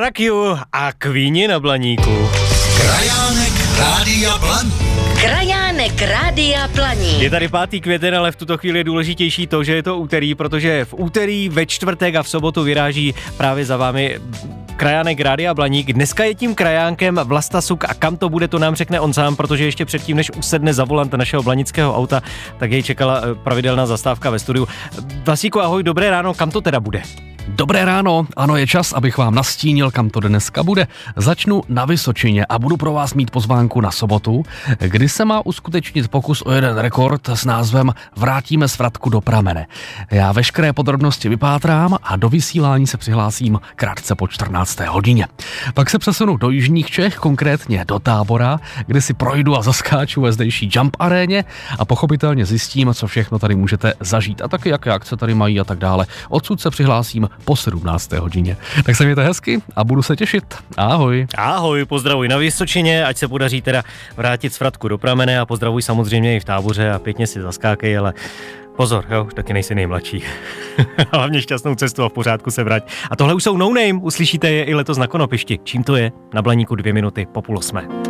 Krakiu a Kvíni na Blaníku. Krajánek Rádia Blaník. Krajánek Rádia Blaník. Je tady 5. květen, ale v tuto chvíli je důležitější to, že je to úterý, protože v úterý, ve čtvrtek a v sobotu vyráží právě za vámi Krajánek Rádia Blaník. Dneska je tím krajánkem Vlasta Suk a kam to bude, to nám řekne on sám, protože ještě předtím, než usedne za volant našeho blanického auta, tak jej čekala pravidelná zastávka ve studiu. Vlastíku, ahoj, dobré ráno, kam to teda bude? Dobré ráno, ano, je čas, abych vám nastínil, kam to dneska bude. Začnu na Vysočině a budu pro vás mít pozvánku na sobotu, kdy se má uskutečnit pokus o jeden rekord s názvem Vrátíme svratku do pramene. Já veškeré podrobnosti vypátrám a do vysílání se přihlásím krátce po 14. hodině. Pak se přesunu do jižních Čech, konkrétně do Tábora, kde si projdu a zaskáču ve zdejší Jump aréně a pochopitelně zjistím, co všechno tady můžete zažít a taky jaké akce tady mají a tak dále. Odsud se přihlásím po 17. hodině. Tak se mějte hezky a budu se těšit. Ahoj. Ahoj, pozdravuj na Vysočině, ať se podaří teda vrátit svratku do pramene a pozdravuj samozřejmě i v Táboře a pěkně si zaskákej, ale pozor, jo, taky nejsi nejmladší. Hlavně šťastnou cestu a v pořádku se vrať. A tohle už jsou No Name, uslyšíte je i letos na Konopišti. Čím to je? Na Blaníku 2 minuty po 7:30.